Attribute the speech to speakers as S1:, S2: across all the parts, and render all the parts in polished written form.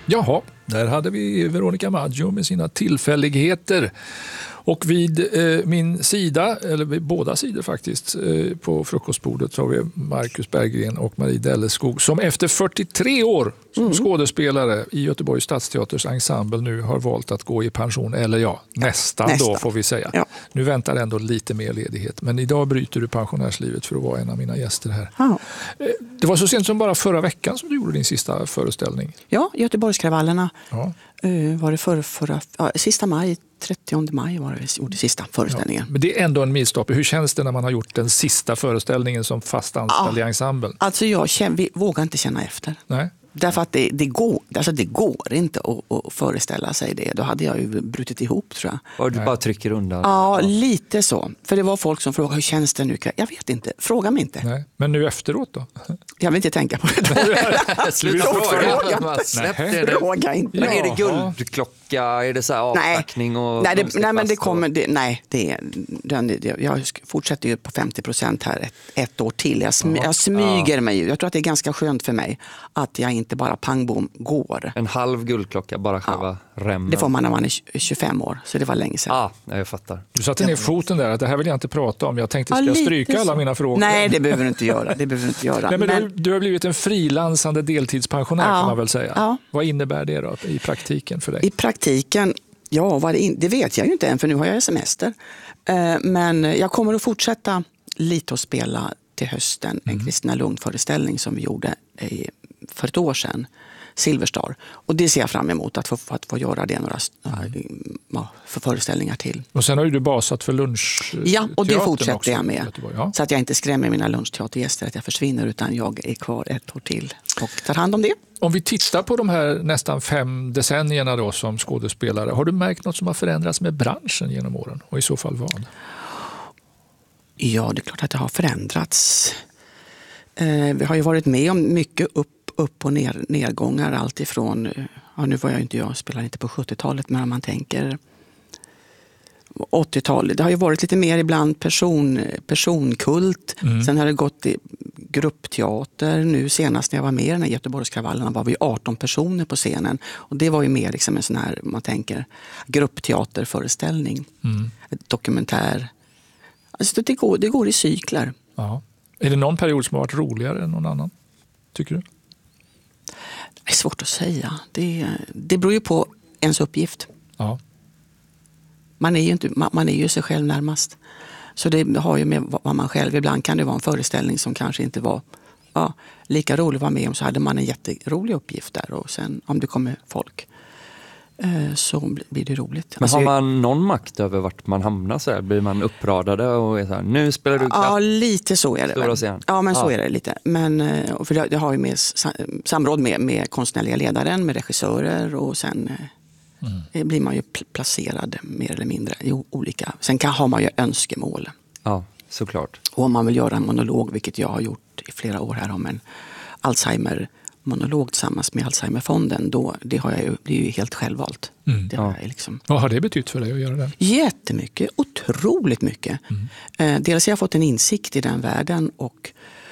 S1: Jaha, där hade vi Veronica Maggio med sina tillfälligheter. Och vid min sida, eller vid båda sidor faktiskt, på frukostbordet så har vi Marcus Berggren och Marie Delleskog som efter 43 år som skådespelare i Göteborgs Stadsteaters ensemble nu har valt att gå i pension. Eller nästan då får vi säga. Ja. Nu väntar ändå lite mer ledighet. Men idag bryter du pensionärslivet för att vara en av mina gäster här. Ja. Det var så sent som bara förra veckan som du gjorde din sista föreställning.
S2: Ja, Göteborgskravallerna. Ja. Var det sista maj, 30 maj var det gjorde sista föreställningen.
S1: Ja, men det är ändå en milstolpe. Hur känns det när man har gjort den sista föreställningen som fast anställd i ensemblen?
S2: Alltså vi vågar inte känna efter.
S1: Nej.
S2: Därför att det går inte att föreställa sig det. Då hade jag ju brutit ihop, tror jag.
S3: Och du bara trycker undan?
S2: Ja, lite så. För det var folk som frågade, hur känns det nu? Jag vet inte, fråga mig inte.
S1: Nej. Men nu efteråt då?
S2: Jag vill inte tänka på det.
S3: Sluta fråga.
S2: Fråga inte.
S3: Men är det guldklocka? Är det så här avpackning? Jag fortsätter ju på 50% här ett år till. Jag smyger mig ju. Jag tror att det är ganska skönt för mig att jag inte bara pangbom går. En halv guldklocka, bara själva remmen.
S2: Det får man när man är 25 år, så det var länge sedan.
S3: Jag fattar.
S1: Du satte ner foten där, att det här vill jag inte prata om. Jag tänkte ska jag stryka alla mina frågor.
S2: Nej, det behöver du inte göra. Nej,
S1: men du har blivit en frilansande deltidspensionär kan man väl säga. Ja. Vad innebär det då i praktiken för dig?
S2: I praktiken, det vet jag ju inte än, för nu har jag semester. Men jag kommer att fortsätta lite att spela till hösten. En Kristina Lund-föreställning som vi gjorde för ett år sedan, Silverstar. Och det ser jag fram emot, att få göra det några för föreställningar till.
S1: Och sen har ju du basat för lunch.
S2: Ja, och det fortsätter jag med. Så att jag inte skrämmer mina lunchteatergäster att jag försvinner, utan jag är kvar ett år till och tar hand om det.
S1: Om vi tittar på de här nästan 5 decennierna då som skådespelare, har du märkt något som har förändrats med branschen genom åren? Och i så fall vad?
S2: Ja, det är klart att det har förändrats. Vi har ju varit med om mycket upp- och nedgångar, allt ifrån, nu var jag spelar inte på 70-talet, men om man tänker 80-talet, det har ju varit lite mer ibland personkult. Sen har det gått i gruppteater. Nu senast när jag var med i den här Göteborgskravallerna var vi 18 personer på scenen. Och det var ju mer liksom en sån här, man tänker, gruppteaterföreställning. Dokumentär. Alltså det går i cykler.
S1: Ja. Är det någon period som har varit roligare än någon annan, tycker du?
S2: Det är svårt att säga. Det beror ju på ens uppgift.
S1: Ja.
S2: Man är ju sig själv närmast. Så det har ju med vad man själv. Ibland kan det vara en föreställning som kanske inte var lika rolig att vara med om, så hade man en jätterolig uppgift där. Och sen om det kommer folk så blir det roligt.
S3: Men har man någon makt över vart man hamnar så här? Blir man uppradade och är så här, nu spelar du
S2: Ja, lite så är det. Ja, men så är det lite. Men för det har ju med samråd med konstnärliga ledaren, med regissörer, och sen blir man ju placerad mer eller mindre i olika. Sen har man ju önskemål.
S3: Ja, såklart.
S2: Och om man vill göra en monolog, vilket jag har gjort i flera år här, om en Alzheimer-monolog tillsammans med Alzheimerfonden, det är ju helt självvalt.
S1: Vad har det betytt för dig att göra det?
S2: Jättemycket, otroligt mycket. Dels har jag fått en insikt i den världen, och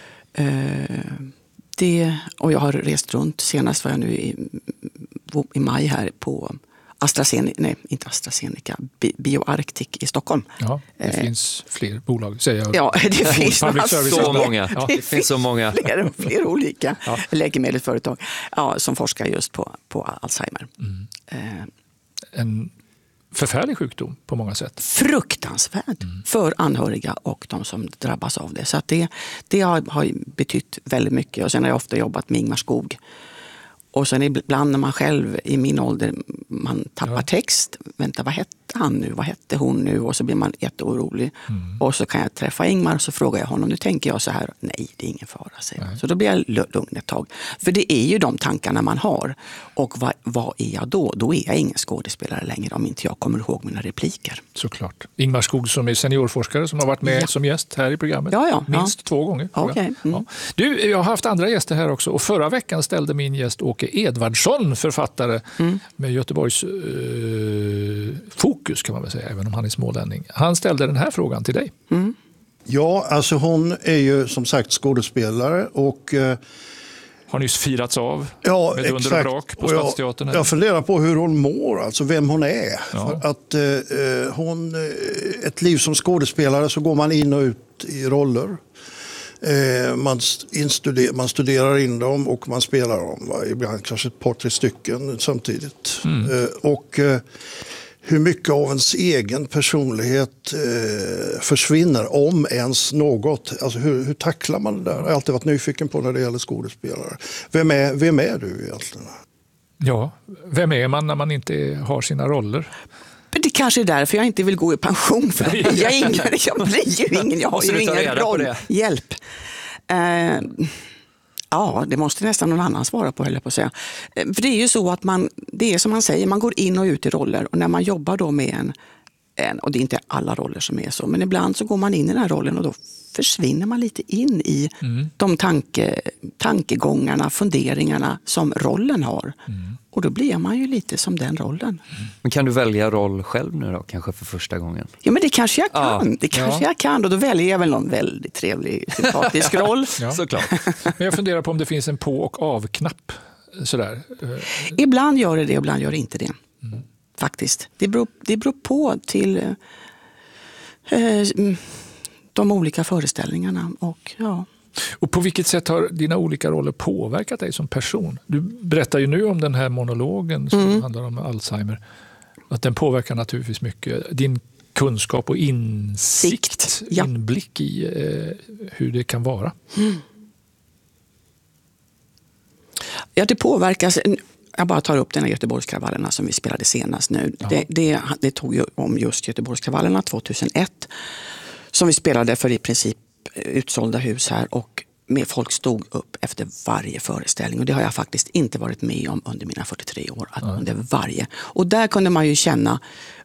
S2: jag har rest runt. Senast var jag nu i maj här på BioArctic i Stockholm.
S1: Ja, det finns fler bolag, säger jag.
S2: Ja, det finns
S3: så många. Ja, det finns så många.
S2: Fler olika läkemedelsföretag som forskar just på Alzheimer.
S1: En förfärlig sjukdom på många sätt.
S2: Fruktansvärd för anhöriga och de som drabbas av det. Så att det har betytt väldigt mycket. Och sen har jag ofta jobbat med Ingmar Skog. Och sen ibland när man själv i min ålder, man tappar text. Vänta, vad hette han nu? Vad hette hon nu? Och så blir man jätteorolig. Och så kan jag träffa Ingmar och så frågar jag honom. Nu tänker jag så här, nej, det är ingen fara, säger jag. Så då blir jag lugn ett tag. För det är ju de tankarna man har. Och vad är jag då? Då är jag ingen skådespelare längre om inte jag kommer ihåg mina repliker.
S1: Såklart. Ingmar Skog som är seniorforskare som har varit med som gäst här i programmet. Minst 2 gånger.
S2: Okay.
S1: Du, jag har haft andra gäster här också. Och förra veckan ställde min gäst Åke Edvardsson, författare med Göteborgs fokus kan man väl säga, även om han är smålänning. Han ställde den här frågan till dig.
S4: Ja, alltså hon är ju som sagt skådespelare, och
S1: har nyss firats av med under och brak på Stadsteatern.
S4: Jag funderar på hur hon mår, alltså vem hon är.
S1: Ja.
S4: För att ett liv som skådespelare så går man in och ut i roller. Man studerar in dem och man spelar dem. Va? Ibland kanske ett par, 3 stycken samtidigt. Och hur mycket av ens egen personlighet försvinner, om ens något. Alltså hur tacklar man det där? Jag har alltid varit nyfiken på när det gäller skådespelare. Vem är du egentligen?
S1: Ja, vem är man när man inte har sina roller?
S2: Det kanske är därför jag inte vill gå i pension. För jag blir ju ingen, jag har ju ingen roll. Hjälp. Ja, det måste nästan någon annan svara på, höll jag på att säga. För det är ju så att det är som man säger, man går in och ut i roller. Och när man jobbar då med och det är inte alla roller som är så, men ibland så går man in i den här rollen och då försvinner man lite in i de tankegångarna, funderingarna som rollen har. Och då blir man ju lite som den rollen.
S3: Men kan du välja roll själv nu då, kanske för första gången?
S2: Ja, men det kanske jag kan. Jag kan. Och då väljer jag väl någon väldigt trevlig, sympatisk roll.
S3: Ja. Såklart.
S1: Men jag funderar på om det finns en på- och av-knapp. Sådär.
S2: Ibland gör det, ibland gör det inte det. Faktiskt. Det beror på till de olika föreställningarna. Och
S1: på vilket sätt har dina olika roller påverkat dig som person? Du berättar ju nu om den här monologen som handlar om Alzheimer. Att den påverkar naturligtvis mycket. Din kunskap och insikt, inblick i hur det kan vara.
S2: Ja, det påverkas. Jag bara tar upp den här Göteborgskravallerna som vi spelade senast nu. Det tog ju om just Göteborgskravallerna 2001 som vi spelade för i princip utsålda hus här, och med folk stod upp efter varje föreställning, och det har jag faktiskt inte varit med om under mina 43 år, under varje. Och där kunde man ju känna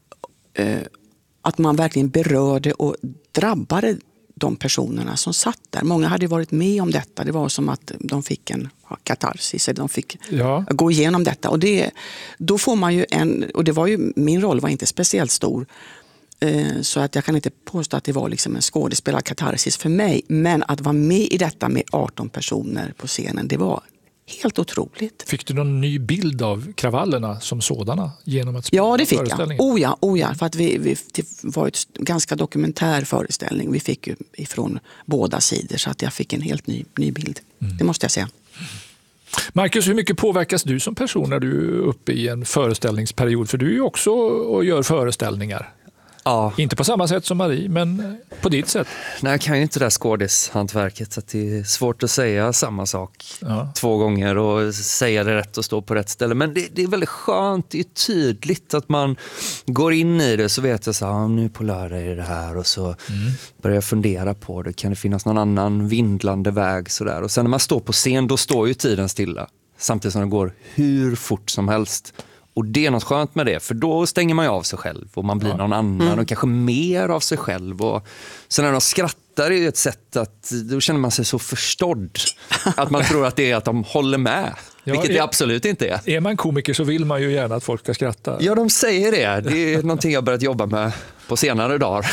S2: att man verkligen berörde och drabbade de personerna som satt där. Många hade varit med om detta. Det var som att de fick en katarsis, de fick gå igenom detta. Och då får man ju och det var ju, min roll var inte speciellt stor. Så att jag kan inte påstå att det var liksom en skådespelarkatarsis för mig. Men att vara med i detta med 18 personer på scenen, det var helt otroligt.
S1: Fick du någon ny bild av kravallerna som sådana genom att spela?
S2: Ja, det fick jag. Oh ja, för att det var ett ganska dokumentär föreställning. Vi fick ju ifrån båda sidor, så att jag fick en helt ny bild. Det måste jag säga.
S1: Marcus, hur mycket påverkas du som person när du är uppe i en föreställningsperiod? För du är ju också och gör föreställningar.
S3: Ja.
S1: Inte på samma sätt som Marie, men på ditt sätt.
S3: Nej, jag kan ju inte det där skådishantverket, så att det är svårt att säga samma sak 2 gånger och säga det rätt och stå på rätt ställe. Men det är väldigt skönt, det är tydligt att man går in i det, så vet jag så här, nu på lördag är det här, och så börjar jag fundera på det. Kan det finnas någon annan vindlande väg sådär? Och sen när man står på scen, då står ju tiden stilla, samtidigt som det går hur fort som helst. Och det är något skönt med det, för då stänger man ju av sig själv och man blir någon annan och kanske mer av sig själv. Och sen när de skrattar är ju ett sätt att då känner man sig så förstådd att man tror att det är att de håller med, vilket det absolut inte är.
S1: Är man komiker så vill man ju gärna att folk ska skratta.
S3: Ja, de säger det. Det är någonting jag börjat jobba med på senare dagar.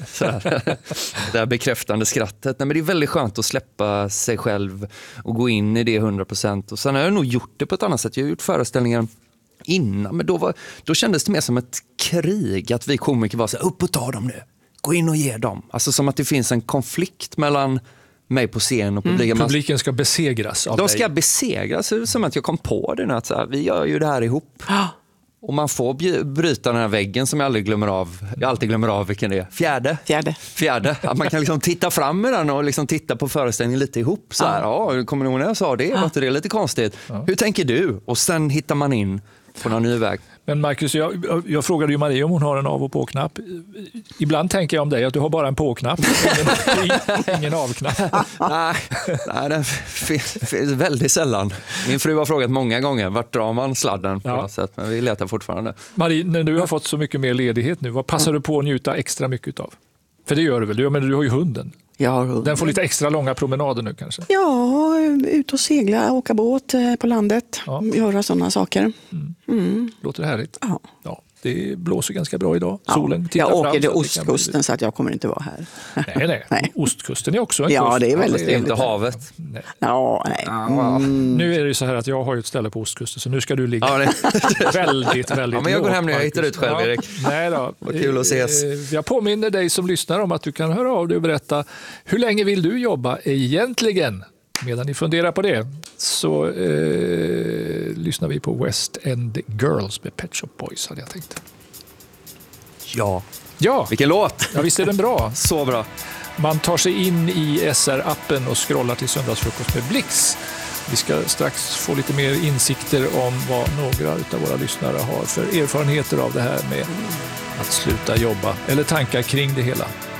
S3: Det här bekräftande skrattet. Nej, men det är väldigt skönt att släppa sig själv och gå in i det 100%. Och sen har jag nog gjort det på ett annat sätt. Jag har gjort föreställningar innan, men då kändes det mer som ett krig, att vi komiker var så här, upp och ta dem nu, gå in och ge dem, alltså som att det finns en konflikt mellan mig på scen och publiken.
S1: Publiken ska besegras av
S3: de ska besegras, som att jag kom på det nu, att så här, vi gör ju det här ihop. Och man får bryta den här väggen som jag aldrig glömmer av. Jag alltid glömmer av vilken det är. Fjärde. Att man kan liksom titta fram med den och liksom titta på föreställningen lite ihop. Så här, kommer någon när jag sa det? Var inte det lite konstigt? Hur tänker du? Och sen hittar man in på någon ny väg.
S1: Men Marcus, jag frågade ju Marie om hon har en av- och på-knapp. Ibland tänker jag om dig att du har bara en på-knapp, ingen av-knapp.
S3: Nej, det finns väldigt sällan. Min fru har frågat många gånger, vart drar man sladden på något sätt, men vi letar fortfarande.
S1: Marie, när du har fått så mycket mer ledighet nu, vad passar du på att njuta extra mycket av? För det gör du väl? Du har ju hunden.
S2: Jag har hunden.
S1: Den får lite extra långa promenader nu kanske?
S2: Ja, ut och segla, åka båt på landet, göra sådana saker.
S1: Låter det härligt?
S2: Ja.
S1: Det blåser ganska bra idag. Solen tittar
S2: jag åker
S1: fram,
S2: till ostkusten så att jag kommer inte vara här.
S1: Nej. Ostkusten är också en kust.
S2: Ja, det är väldigt trevligt.
S3: Inte havet.
S1: Nej.
S2: Ja, nej.
S1: Nu är det ju så här att jag har ju ett ställe på ostkusten, så nu ska du ligga väldigt
S3: men jag går hem nu, jag hittar ut själv, Erik.
S1: Nej då.
S3: Vad kul att ses.
S1: Jag påminner dig som lyssnar om att du kan höra av dig och berätta hur länge vill du jobba egentligen? Medan ni funderar på det så lyssnar vi på West End Girls med Pet Shop Boys, hade jag tänkt. Ja.
S3: Vilken låt!
S1: Ja, visst är den bra?
S3: Så bra.
S1: Man tar sig in i SR-appen och scrollar till Söndagsfrukost med Blix. Vi ska strax få lite mer insikter om vad några av våra lyssnare har för erfarenheter av det här med att sluta jobba eller tankar kring det hela.